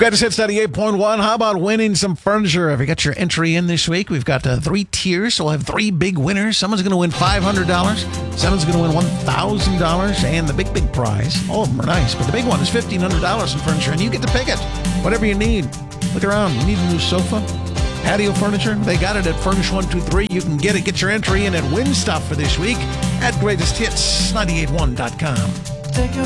Greatest Hits 98.1. How about winning some furniture? Have you got your entry in this week? We've got 3 tiers, so we'll have 3 big winners. Someone's going to win $500. Someone's going to win $1,000. And the big prize, all of them are nice, but the big one is $1,500 in furniture, and you get to pick it. Whatever you need. Look around. You need a new sofa? Patio furniture? They got it at Furnish123. You can get it. Get your entry in and win stuff for this week at GreatestHits981.com.